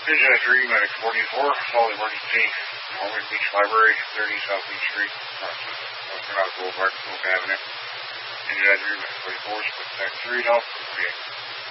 Ninja 3, Medic 44, Solid Emergency, Morgan Beach Library, 30 South Beach Street, North Granada Boulevard, Oak Avenue. Ninja 3, Medic 44, Split Tech 3, Delta 38.